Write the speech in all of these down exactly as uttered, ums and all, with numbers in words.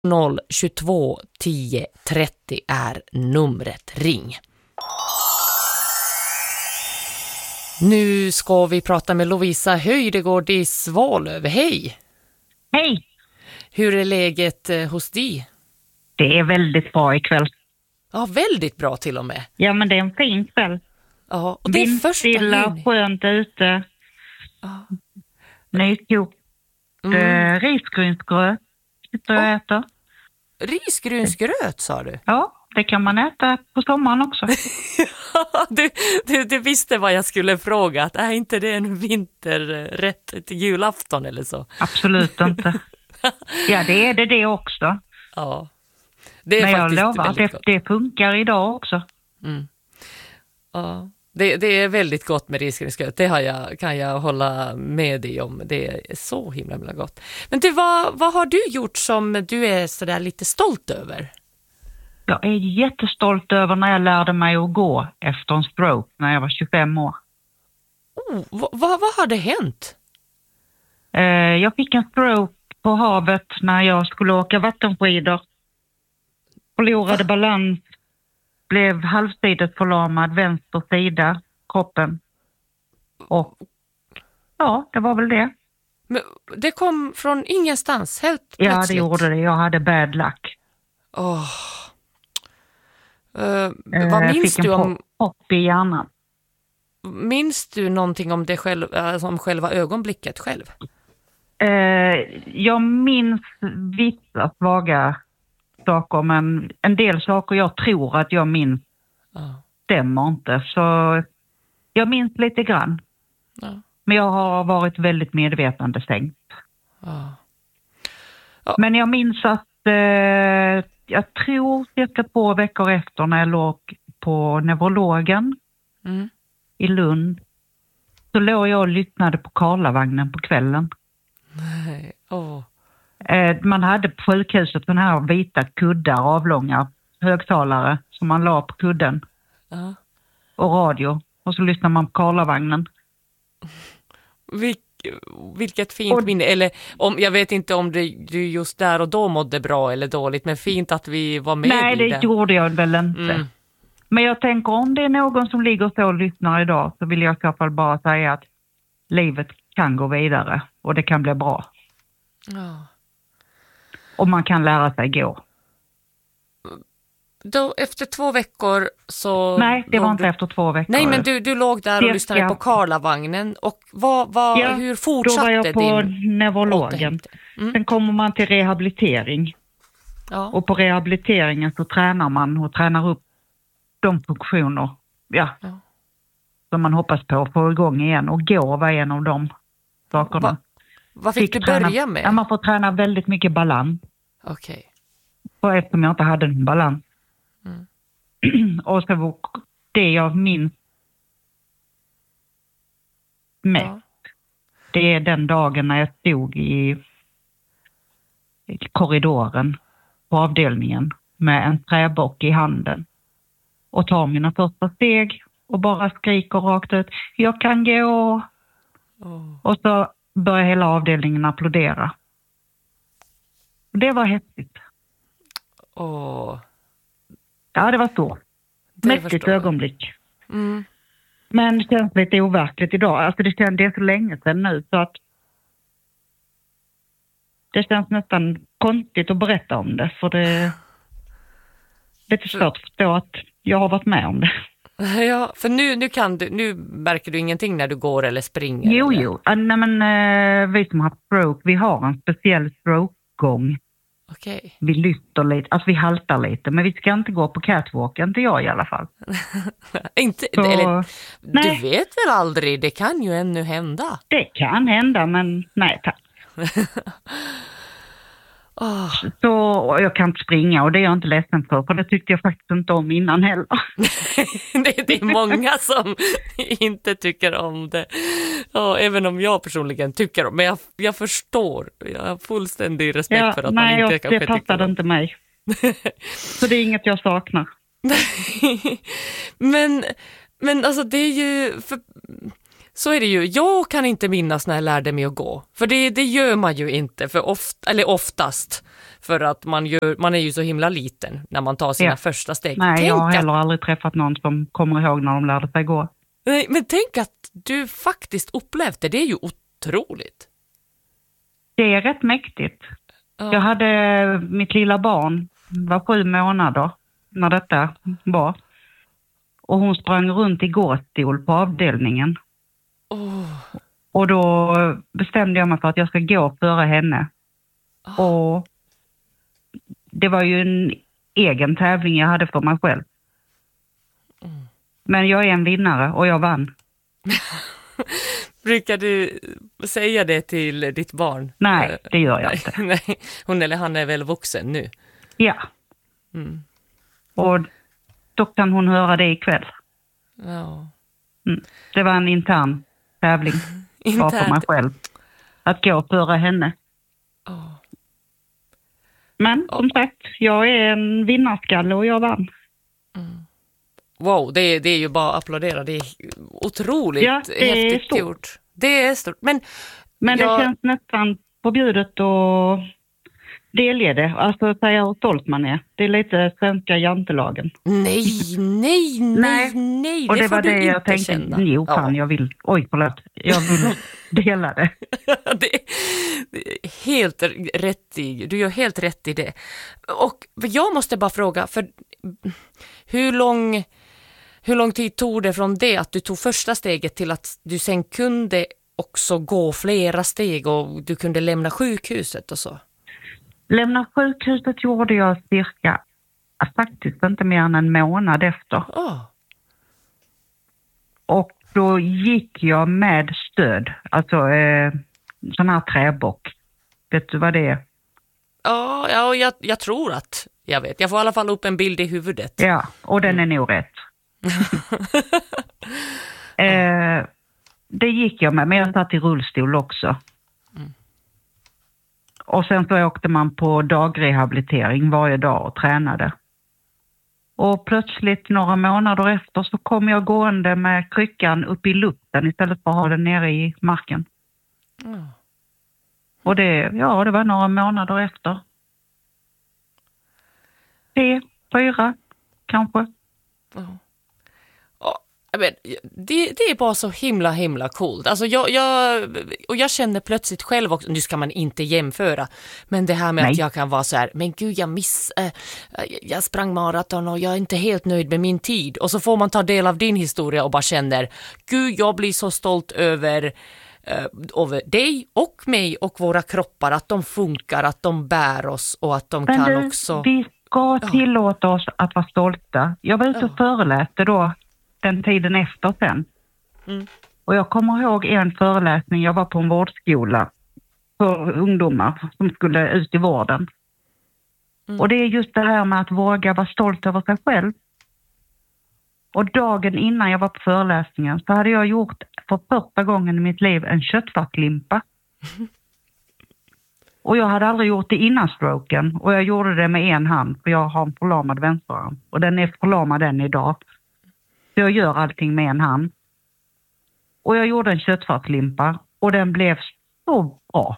noll tjugotvå tio trettio är numret. Ring. Nu ska vi prata med Lovisa Höjdegård i Svalöv. Hej! Hej! Hur är läget hos dig? Det är väldigt bra ikväll. Ja, väldigt bra till och med. Ja, men det är en fin kväll. Ja, och det är första juni. Skönt ute. Ja. Nykokt mm. eh, risgrynsgröt. Sitter jag och äter. Risgrynsgröt, sa du? Ja, det kan man äta på sommaren också. du, du, du visste vad jag skulle fråga. Att är inte det en vinterrätt till julafton eller så? Absolut inte. Ja, det är det det också. Ja. Det är men faktiskt jag lovar att det, det funkar idag också. Mm. Ja, det, det är väldigt gott med risgrynsgröt. Det har jag, kan jag hålla med dig om. Det är så himla, himla gott. Men du, vad, vad har du gjort som du är så där lite stolt över? Jag är jättestolt över när jag lärde mig att gå efter en stroke när jag var tjugofem år. Oh, vad, vad hade hänt? Eh, jag fick en stroke på havet när jag skulle åka vattenskidor. Förlorade Va? balans, blev halvsidigt förlamad, vänster sida, kroppen. Och ja, det var väl det. Men det kom från ingenstans, helt plötsligt? Ja, det gjorde det. Jag hade bad luck. Åh. Uh, vad minns du om... hopp i hjärnan. Minns du någonting om det själv, alltså om själva ögonblicket själv? Uh, jag minns vissa svaga saker, men en del saker jag tror att jag minns uh. stämmer inte. Så jag minns lite grann. Uh. Men jag har varit väldigt medvetande sänkt. Uh. Uh. Men jag minns att uh, jag tror cirka två veckor efter när jag låg på neurologen mm. i Lund så låg jag och lyssnade på Karlavagnen på kvällen. Nej, åh. Eh, man hade på sjukhuset den här vita kuddar, avlånga högtalare som man la på kudden. Uh. Och radio. Och så lyssnade man på Karlavagnen. Vil- vilket fint och, minne. Eller om, jag vet inte om det, du just där och då mådde bra eller dåligt, men fint att vi var med nej, i det. Nej, det gjorde jag väl inte. Mm. Men jag tänker om det är någon som ligger så och lyssnar idag så vill jag i alla fall bara säga att livet kan gå vidare och det kan bli bra. Ja. Och man kan lära sig gå. Då, efter två veckor så... Nej, det var inte du... efter två veckor. Nej, men du, du låg där och det, lyssnade ja. på Karlavagnen. Och vad, vad, ja, hur fortsatte din... då var jag på din... neurologen. Mm. Sen kommer man till rehabilitering. Ja. Och på rehabiliteringen så tränar man och tränar upp de funktioner ja, ja. som man hoppas på att få igång igen. Och gå var en av de sakerna. Va, vad fick, fick du träna, börja med? Ja, man får träna väldigt mycket balans. Okej. Okay. Och eftersom jag inte hade en balans. Mm. Och så det jag minns mest. Ja. Det är den dagen när jag stod i, i korridoren på avdelningen med en träbock i handen. Och tar mina första steg och bara skriker rakt ut. Jag kan gå. Oh. Och så börjar hela avdelningen applådera. Det var häftigt. Åh. Oh. Ja, det var så. Mäktigt ögonblick. Mm. Men det känns lite overkligt idag. Alltså det känns det är så länge sedan nu så att det känns nästan konstigt att berätta om det. För det är lite svårt att förstå att jag har varit med om det. Ja, för nu, nu, kan du, nu märker du ingenting när du går eller springer? Jo, eller? jo. Ah, nej, men eh, vi som har stroke, vi har en speciell stroke-gång. Okej. Okay. Vi lyfter lite, alltså vi haltar lite, men vi ska inte gå på catwalken, inte jag i alla fall. inte, så, eller, nej. Du vet väl aldrig, det kan ju ännu hända. Det kan hända, men nej tack. oh. Så jag kan inte springa och det är jag inte ledsen för, för det tyckte jag faktiskt inte om innan heller. det, det är många som inte tycker om det. Ja, även om jag personligen tycker om, men jag, jag förstår. Jag har fullständig respekt ja, för att nej, man inte jag, kanske det passade inte mig. Så det är inget jag saknar. men, men alltså det är ju... För, så är det ju. Jag kan inte minnas när jag lärde mig att gå. För det, det gör man ju inte, för oft, eller oftast. För att man, gör, man är ju så himla liten när man tar sina ja. första steg. Nej, tänk jag har heller att, aldrig träffat någon som kommer ihåg när de lärde sig gå. Nej, men tänk att du faktiskt upplevt det. Det är ju otroligt. Det är rätt mäktigt. Ja. Jag hade mitt lilla barn, var sju månader när detta var. Och hon sprang runt i gåstol på avdelningen. Oh. Och då bestämde jag mig för att jag ska gå före henne. Oh. Och det var ju en egen tävling jag hade för mig själv. Mm. Men jag är en vinnare och jag vann. Brukar du säga det till ditt barn? Nej, det gör jag inte. Nej, hon eller han är väl vuxen nu? Ja. Mm. Och då kan hon höra det ikväll. Ja. Mm. Det var en intern tävling. Bara för mig själv. Att gå före henne. Oh. Men som oh. sagt, jag är en vinnarskalle och jag vann. Mm. Wow, det är, det är ju bara att applådera. Det är otroligt ja, det häftigt är stort. gjort. Det är stort. Men, Men jag... det känns nästan förbjudet att delge det. Alltså säga hur stolt man är. Det är lite svenska jantelagen. Nej, nej, nej, nej. Och det, det var det jag tänkte. Känna. Jo, fan, ja. jag vill. Oj, förlåt. Jag vill dela det. det, det är helt rätt i. Du gör helt rätt i det. Och jag måste bara fråga, för hur lång... Hur lång tid tog det från det att du tog första steget till att du sen kunde också gå flera steg och du kunde lämna sjukhuset och så? Lämna sjukhuset gjorde jag cirka, faktiskt inte mer än en månad efter. Oh. Och då gick jag med stöd, alltså eh, sån här träbock. Vet du vad det är? Ja, ja jag, jag tror att jag vet. Jag får i alla fall upp en bild i huvudet. Ja, och den är nog rätt. eh, det gick jag med, men jag satt i rullstol också. Mm. Och sen så åkte man på dagrehabilitering varje dag och tränade. Och plötsligt några månader efter så kom jag gående med kryckan upp i luften istället för att ha den nere i marken. Mm. Och det, ja, det var några månader efter. Tre, fyra kanske. Mm. Men, det, det är bara så himla himla coolt. Alltså jag, jag, och jag känner plötsligt själv också, nu ska man inte jämföra, men det här med Nej. Att jag kan vara så här, men gud jag miss, äh, jag sprang maraton och jag är inte helt nöjd med min tid. Och så får man ta del av din historia och bara känner, gud jag blir så stolt över, äh, över dig och mig och våra kroppar, att de funkar, att de bär oss och att de men kan du, också... vi ska tillåta oss att vara stolta. Jag var ute och föreläste då den tiden efter sen. Mm. Och jag kommer ihåg en föreläsning, jag var på en vårdskola för ungdomar som skulle ut i vården. Mm. Och det är just det här med att våga vara stolt över sig själv. Och dagen innan jag var på föreläsningen så hade jag gjort för första gången i mitt liv en köttfacklimpa. Mm. Och jag hade aldrig gjort det innan stroken. Och jag gjorde det med en hand, för jag har en förlamad vänsterarm. Och den är förlamad än idag. Så jag gör allting med en hand. Och jag gjorde en köttfacklimpa och den blev så bra.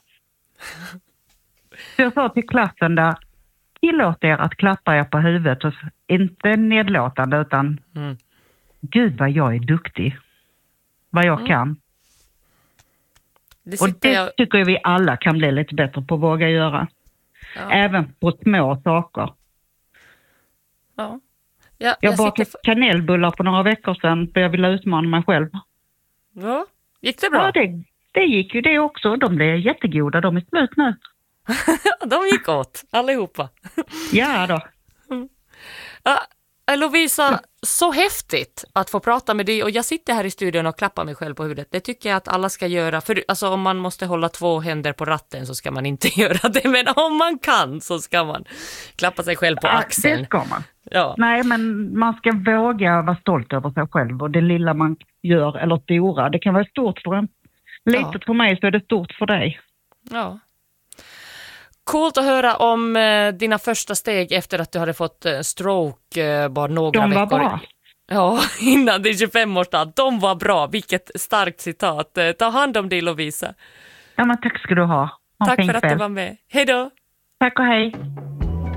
Så jag sa till klassen där, tillåt er att klappa er på huvudet. Och inte nedlåtande utan, mm. gud vad jag är duktig. Vad jag mm. kan. Det och det jag... tycker jag vi alla kan bli lite bättre på att våga göra. Ja. Även på små saker. Ja. Ja, jag jag bakade sitter... kanelbullar på några veckor sedan för jag ville utmana mig själv. Ja, gick det bra? Ja, det, det gick ju det också. De blev jättegoda, de är slut nu. De gick åt, allihopa. Ja då. Mm. Uh, Lovisa, så häftigt att få prata med dig. Och jag sitter här i studion och klappar mig själv på huvudet. Det tycker jag att alla ska göra. För alltså, om man måste hålla två händer på ratten så ska man inte göra det. Men om man kan så ska man klappa sig själv på axeln. Det ska man. Ja. Nej, men man ska våga vara stolt över sig själv. Och det lilla man gör, eller stora. Det kan vara stort för en. Litet ja. För mig så är det stort för dig. Ja. Coolt att höra om eh, dina första steg efter att du hade fått eh, stroke eh, bara några De veckor. var bra. Ja, innan din tjugofem-årsdag. De var bra. Vilket starkt citat. Eh, ta hand om dig, Lovisa. Ja, men tack ska du ha. ha tack för att kväll. du var med. Hej då. Tack och hej.